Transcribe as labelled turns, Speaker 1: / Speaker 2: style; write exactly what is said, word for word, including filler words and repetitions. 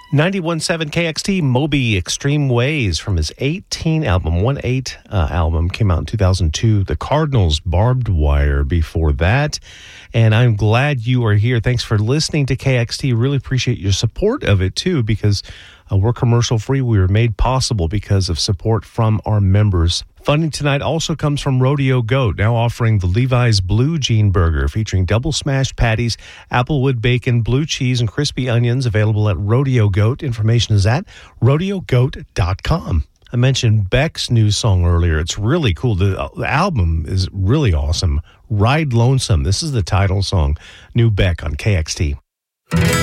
Speaker 1: ninety-one point seven K X T, Moby Extreme Ways from his eighteen album, one eight uh, album, came out in two thousand two. The Cardinals, Barbed Wire before that. And I'm glad you are here. Thanks for listening to K X T. Really appreciate your support of it, too, because uh, we're commercial free. We were made possible because of support from our members. Funding tonight also comes from Rodeo Goat, now offering the Levi's Blue Jean Burger, featuring double smashed patties, applewood bacon, blue cheese, and crispy onions, available at Rodeo Goat. Information is at rodeo goat dot com. I mentioned Beck's new song earlier. It's really cool. The, the album is really awesome. Ride Lonesome. This is the title song. New Beck on K X T.